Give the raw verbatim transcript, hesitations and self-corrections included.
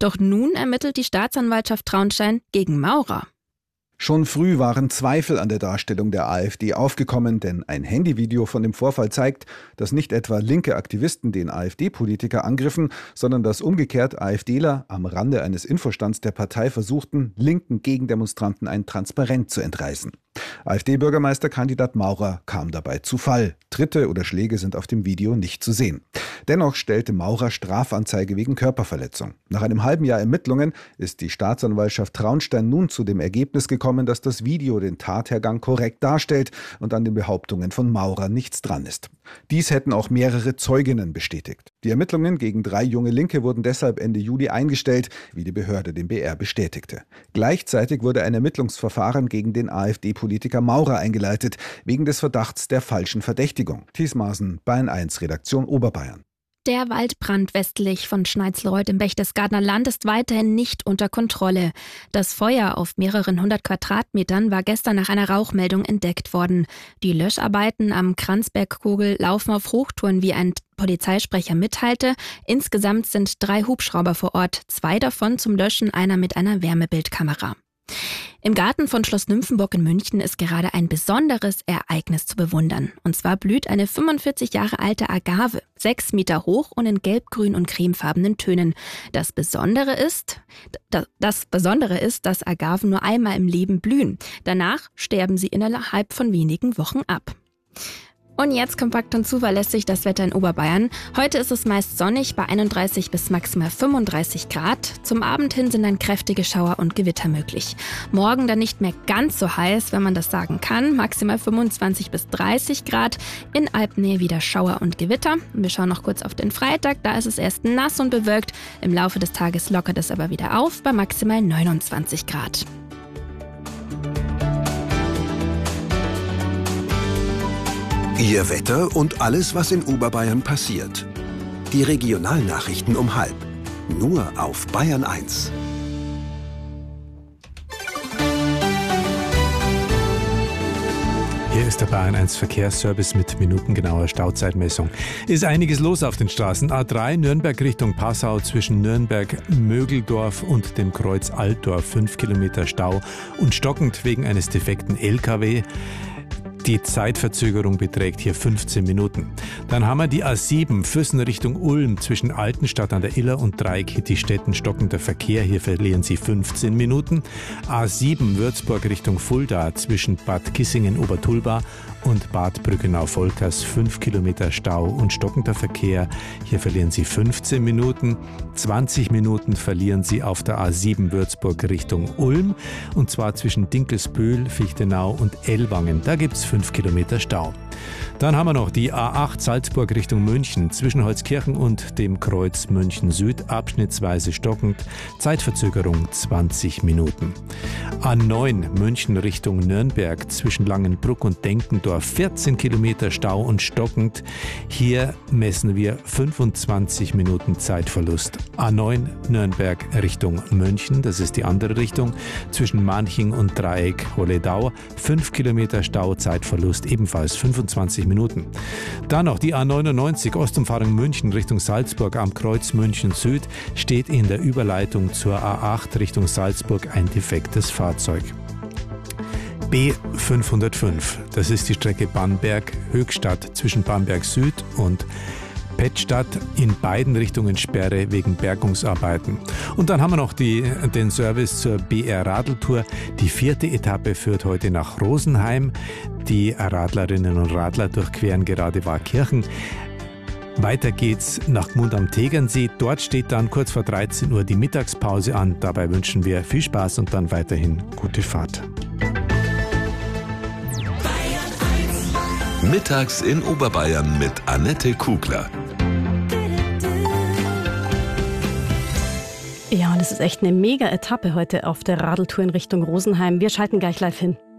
Doch nun ermittelt die Staatsanwaltschaft Traunstein gegen Maurer. Schon früh waren Zweifel an der Darstellung der AfD aufgekommen, denn ein Handyvideo von dem Vorfall zeigt, dass nicht etwa linke Aktivisten den AfD-Politiker angriffen, sondern dass umgekehrt AfDler am Rande eines Infostands der Partei versuchten, linken Gegendemonstranten ein Transparent zu entreißen. AfD-Bürgermeisterkandidat Maurer kam dabei zu Fall. Tritte oder Schläge sind auf dem Video nicht zu sehen. Dennoch stellte Maurer Strafanzeige wegen Körperverletzung. Nach einem halben Jahr Ermittlungen ist die Staatsanwaltschaft Traunstein nun zu dem Ergebnis gekommen, dass das Video den Tathergang korrekt darstellt und an den Behauptungen von Maurer nichts dran ist. Dies hätten auch mehrere Zeuginnen bestätigt. Die Ermittlungen gegen drei junge Linke wurden deshalb Ende Juli eingestellt, wie die Behörde dem B R bestätigte. Gleichzeitig wurde ein Ermittlungsverfahren gegen den AfD-Politiker Maurer eingeleitet, wegen des Verdachts der falschen Verdächtigung. Thies Maaßen, Bayern eins, Redaktion Oberbayern. Der Waldbrand westlich von Schneizlreuth im Berchtesgadener Land ist weiterhin nicht unter Kontrolle. Das Feuer auf mehreren hundert Quadratmetern war gestern nach einer Rauchmeldung entdeckt worden. Die Löscharbeiten am Kranzbergkogel laufen auf Hochtouren, wie ein Polizeisprecher mitteilte. Insgesamt sind drei Hubschrauber vor Ort, zwei davon zum Löschen, einer mit einer Wärmebildkamera. Im Garten von Schloss Nymphenburg in München ist gerade ein besonderes Ereignis zu bewundern. Und zwar blüht eine fünfundvierzig Jahre alte Agave, sechs Meter hoch und in gelb-grün und cremefarbenen Tönen. Das Besondere ist, das Besondere ist, dass Agaven nur einmal im Leben blühen. Danach sterben sie innerhalb von wenigen Wochen ab. Und jetzt kompakt und zuverlässig das Wetter in Oberbayern. Heute ist es meist sonnig bei einunddreißig bis maximal fünfunddreißig Grad. Zum Abend hin sind dann kräftige Schauer und Gewitter möglich. Morgen dann nicht mehr ganz so heiß, wenn man das sagen kann. Maximal fünfundzwanzig bis dreißig Grad. In Alpnähe wieder Schauer und Gewitter. Wir schauen noch kurz auf den Freitag. Da ist es erst nass und bewölkt. Im Laufe des Tages lockert es aber wieder auf bei maximal neunundzwanzig Grad. Ihr Wetter und alles, was in Oberbayern passiert. Die Regionalnachrichten um halb. Nur auf Bayern eins. Hier ist der Bayern eins Verkehrsservice mit minutengenauer Stauzeitmessung. Ist einiges los auf den Straßen. A drei Nürnberg Richtung Passau zwischen Nürnberg-Mögeldorf und dem Kreuz Altdorf. fünf Kilometer Stau und stockend wegen eines defekten L K W. Die Zeitverzögerung beträgt hier fünfzehn Minuten. Dann haben wir die A sieben Füssen Richtung Ulm zwischen Altenstadt an der Iller und Dreieck Hittistetten stockender Verkehr. Hier verlieren Sie fünfzehn Minuten. A sieben Würzburg Richtung Fulda zwischen Bad Kissingen-Obertulba und Bad Brückenau-Volkers fünf Kilometer Stau und stockender Verkehr. Hier verlieren Sie fünfzehn Minuten. zwanzig Minuten verlieren Sie auf der A sieben Würzburg Richtung Ulm und zwar zwischen Dinkelsbühl, Fichtenau und Ellwangen. Da gibt es fünf Kilometer Stau. Dann haben wir noch die A acht Salzburg Richtung München zwischen Holzkirchen und dem Kreuz München Süd abschnittsweise stockend. Zeitverzögerung zwanzig Minuten. A neun München Richtung Nürnberg zwischen Langenbruck und Denkendorf vierzehn Kilometer Stau und stockend. Hier messen wir fünfundzwanzig Minuten Zeitverlust. A neun Nürnberg Richtung München, das ist die andere Richtung, zwischen Manching und Dreieck Holledau fünf Kilometer Stau, Zeitverlust ebenfalls fünfundzwanzig Minuten. Dann noch die A neunundneunzig Ostumfahrung München Richtung Salzburg am Kreuz München Süd steht in der Überleitung zur A acht Richtung Salzburg ein defektes Fahrzeug. B fünfhundertfünf, das ist die Strecke Bamberg-Höchstadt zwischen Bamberg Süd und Pettstadt, in beiden Richtungen Sperre wegen Bergungsarbeiten. Und dann haben wir noch die, den Service zur B R Radeltour. Die vierte Etappe führt heute nach Rosenheim. Die Radlerinnen und Radler durchqueren gerade Warkirchen. Weiter geht's nach Gmund am Tegernsee. Dort steht dann kurz vor dreizehn Uhr die Mittagspause an. Dabei wünschen wir viel Spaß und dann weiterhin gute Fahrt. Mittags in Oberbayern mit Annette Kugler. Ja, und es ist echt eine mega Etappe heute auf der Radeltour in Richtung Rosenheim. Wir schalten gleich live hin.